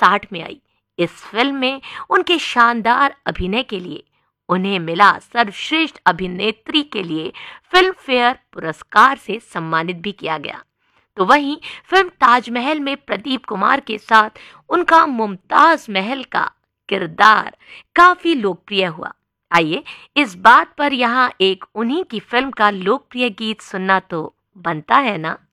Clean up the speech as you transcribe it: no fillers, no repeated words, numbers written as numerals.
1960 में आई। इस फिल्म में उनके शानदार अभिनय के लिए उन्हें मिला सर्वश्रेष्ठ अभिनेत्री के लिए फिल्म फेयर पुरस्कार से सम्मानित भी किया गया। तो वहीं फिल्म ताजमहल में प्रदीप कुमार के साथ उनका मुमताज महल का किरदार काफी लोकप्रिय हुआ। आइए इस बात पर यहाँ एक उन्हीं की फिल्म का लोकप्रिय गीत सुनना तो बनता है ना।